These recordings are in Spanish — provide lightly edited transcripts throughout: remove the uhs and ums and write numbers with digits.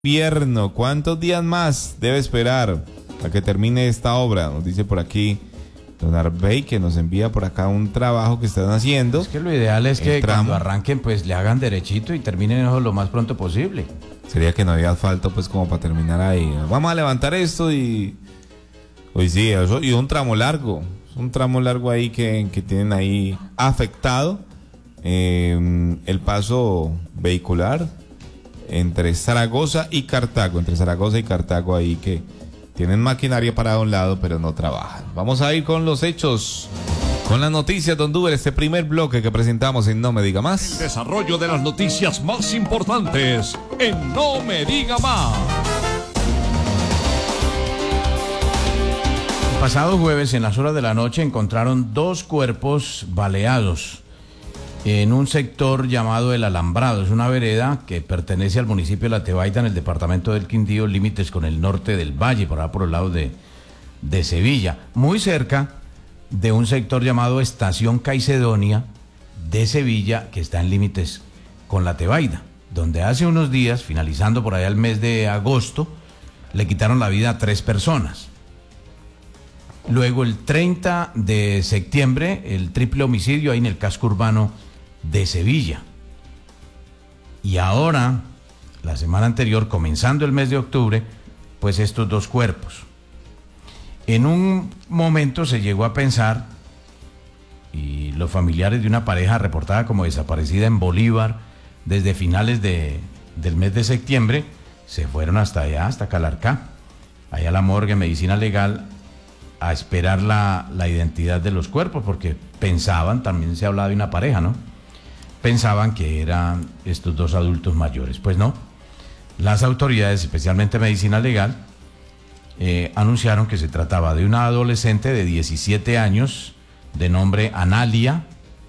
Invierno, ¿cuántos días más debe esperar a que termine esta obra? Nos dice por aquí don Arbey, que nos envía por acá un trabajo que están haciendo. Es que lo ideal es que cuando arranquen pues le hagan derechito y terminen eso lo más pronto posible. Sería que no había asfalto pues como para terminar ahí. Vamos a levantar esto y... Hoy sí, eso, y un tramo largo. Es un tramo largo ahí que tienen ahí afectado el paso vehicular entre Zaragoza y Cartago, ahí que tienen maquinaria para un lado, pero no trabajan. Vamos a ir con los hechos, con las noticias, don Duber, este primer bloque que presentamos en No Me Diga Más. El desarrollo de las noticias más importantes en No Me Diga Más. El pasado jueves, en las horas de la noche, encontraron 2 cuerpos baleados en un sector llamado El Alambrado. Es una vereda que pertenece al municipio de La Tebaida, en el departamento del Quindío, límites con el norte del valle, por allá por el lado de Sevilla, muy cerca de un sector llamado Estación Caicedonia de Sevilla, que está en límites con La Tebaida, donde hace unos días, finalizando por allá el mes de agosto, le quitaron la vida a 3 personas. Luego, el 30 de septiembre, el triple homicidio ahí en el casco urbano de Sevilla. Y ahora, la semana anterior, comenzando el mes de octubre, pues estos 2 cuerpos. En un momento se llegó a pensar, y los familiares de una pareja reportada como desaparecida en Bolívar desde finales del mes de septiembre, se fueron hasta allá, hasta Calarcá, allá a la morgue Medicina Legal, a esperar la identidad de los cuerpos, porque pensaban, también se hablaba de una pareja, ¿no? Pensaban que eran estos 2 adultos mayores. Pues no, las autoridades, especialmente Medicina Legal, anunciaron que se trataba de una adolescente de 17 años, de nombre Analia,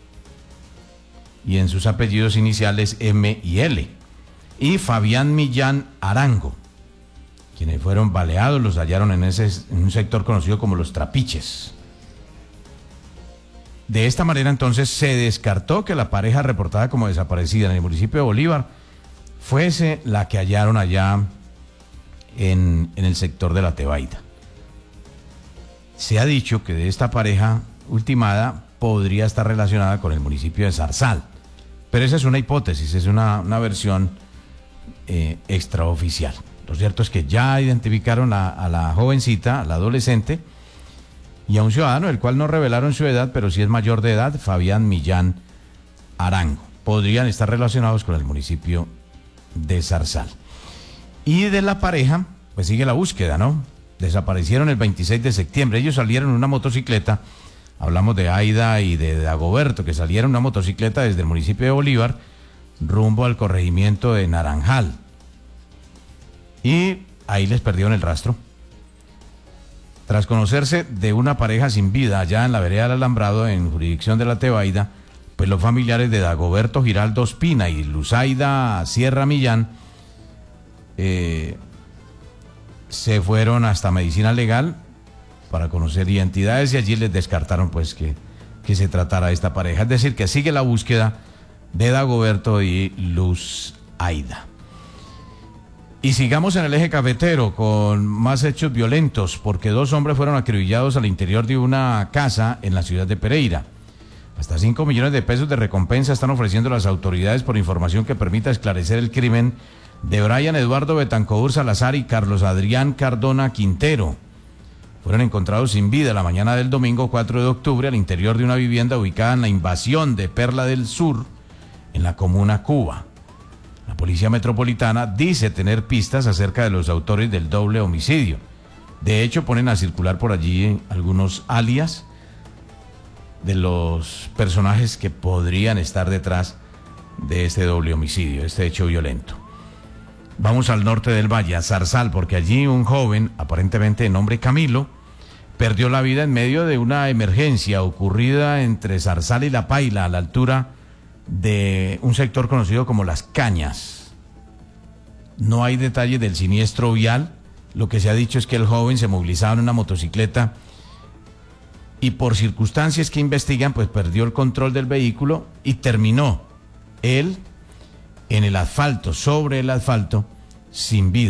y en sus apellidos iniciales M y L, y Fabián Millán Arango, quienes fueron baleados. Los hallaron en un sector conocido como Los Trapiches. De esta manera, entonces, se descartó que la pareja reportada como desaparecida en el municipio de Bolívar fuese la que hallaron allá en el sector de La Tebaida. Se ha dicho que de esta pareja ultimada podría estar relacionada con el municipio de Zarzal, pero esa es una hipótesis, es una versión extraoficial. Lo cierto es que ya identificaron a la jovencita, a la adolescente, y a un ciudadano, el cual no revelaron su edad, pero sí es mayor de edad, Fabián Millán Arango. Podrían estar relacionados con el municipio de Zarzal. Y de la pareja, pues sigue la búsqueda, ¿no? Desaparecieron el 26 de septiembre. Ellos salieron en una motocicleta. Hablamos de Aida y de Dagoberto, que salieron en una motocicleta desde el municipio de Bolívar rumbo al corregimiento de Naranjal. Y ahí les perdieron el rastro. Tras conocerse de una pareja sin vida allá en la vereda del Alambrado, en jurisdicción de La Tebaida, pues los familiares de Dagoberto Giraldo Espina y Luzaida Sierra Millán se fueron hasta Medicina Legal para conocer identidades, y allí les descartaron pues que se tratara de esta pareja. Es decir, que sigue la búsqueda de Dagoberto y Luzaida. Y sigamos en el eje cafetero con más hechos violentos, porque 2 hombres fueron acribillados al interior de una casa en la ciudad de Pereira. Hasta 5 millones de pesos de recompensa están ofreciendo las autoridades por información que permita esclarecer el crimen de Brian Eduardo Betancourt Salazar y Carlos Adrián Cardona Quintero. Fueron encontrados sin vida la mañana del domingo 4 de octubre al interior de una vivienda ubicada en la Invasión de Perla del Sur, en la comuna Cuba. La Policía Metropolitana dice tener pistas acerca de los autores del doble homicidio. De hecho, ponen a circular por allí algunos alias de los personajes que podrían estar detrás de este doble homicidio, este hecho violento. Vamos al norte del valle, a Zarzal, porque allí un joven, aparentemente de nombre Camilo, perdió la vida en medio de una emergencia ocurrida entre Zarzal y La Paila, a la altura de un sector conocido como Las Cañas. No hay detalle del siniestro vial. Lo que se ha dicho es que el joven se movilizaba en una motocicleta y por circunstancias que investigan, pues perdió el control del vehículo y terminó él en el asfalto, sobre el asfalto, sin vida.